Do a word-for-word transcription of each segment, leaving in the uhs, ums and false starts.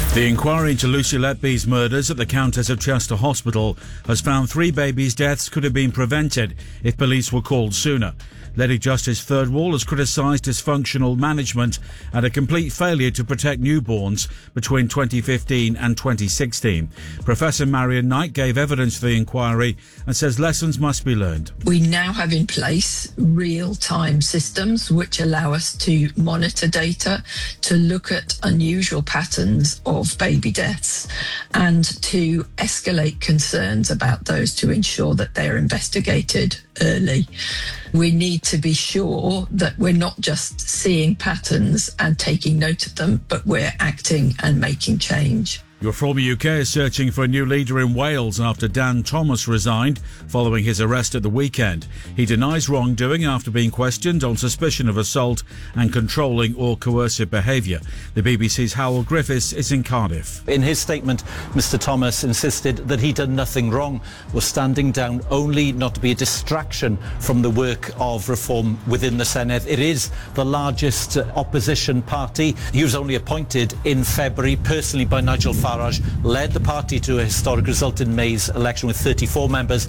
The inquiry into Lucy Letby's murders at the Countess of Chester Hospital has found three babies' deaths could have been prevented if police were called sooner. Lady Justice Thirdwall has criticised dysfunctional management and a complete failure to protect newborns between twenty fifteen and twenty sixteen. Professor Marion Knight gave evidence to the inquiry and says lessons must be learned. We now have in place real-time systems which allow us to monitor data, to look at unusual patterns of baby deaths and to escalate concerns about those to ensure that they're investigated early. We need to be sure that we're not just seeing patterns and taking note of them, but we're acting and making change. Reform U K is searching for a new leader in Wales after Dan Thomas resigned following his arrest at the weekend. He denies wrongdoing after being questioned on suspicion of assault and controlling or coercive behaviour. The B B C's Howell Griffiths is in Cardiff. In his statement, Mr Thomas insisted that he'd done nothing wrong, was standing down only not to be a distraction from the work of reform within the Senedd. It is the largest opposition party. He was only appointed in February personally by Nigel Farage. Farage led the party to a historic result in May's election with thirty-four members.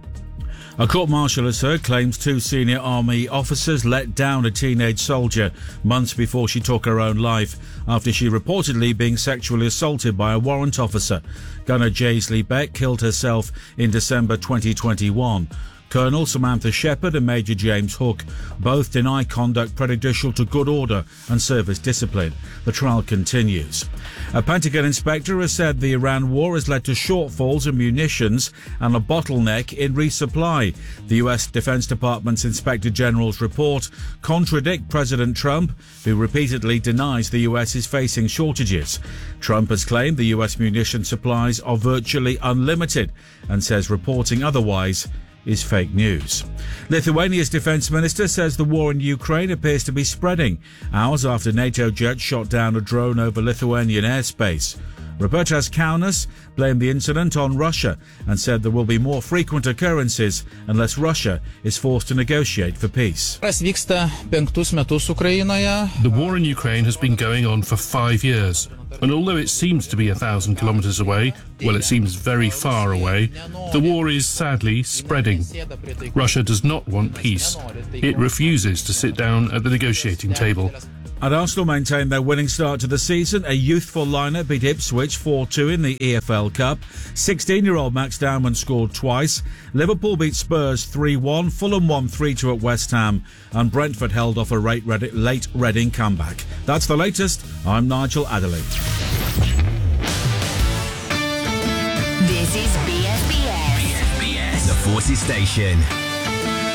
A court-martial has heard claims two senior army officers let down a teenage soldier months before she took her own life after she reportedly being sexually assaulted by a warrant officer. Gunner Jaisley Beck killed herself in December twenty twenty-one. Colonel Samantha Shepherd and Major James Hook both deny conduct prejudicial to good order and service discipline. The trial continues. A Pentagon inspector has said the Iran war has led to shortfalls in munitions and a bottleneck in resupply. The U S Defense Department's Inspector General's report contradicts President Trump, who repeatedly denies the U S is facing shortages. Trump has claimed the U S munition supplies are virtually unlimited and says reporting otherwise is fake news. Lithuania's defence minister says the war in Ukraine appears to be spreading, hours after NATO jets shot down a drone over Lithuanian airspace. Robertas Kaunas blamed the incident on Russia and said there will be more frequent occurrences unless Russia is forced to negotiate for peace. The war in Ukraine has been going on for five years. And although it seems to be a thousand kilometres away, well, it seems very far away, the war is sadly spreading. Russia does not want peace. It refuses to sit down at the negotiating table. And Arsenal maintain their winning start to the season. A youthful lineup beat Ipswich four two in the E F L Cup. sixteen-year-old Max Dowman scored twice. Liverpool beat Spurs three one. Fulham won three two at West Ham. And Brentford held off a late Reading comeback. That's the latest. I'm Nigel Adderley. This is B S B S. B S B S. The Forces Station.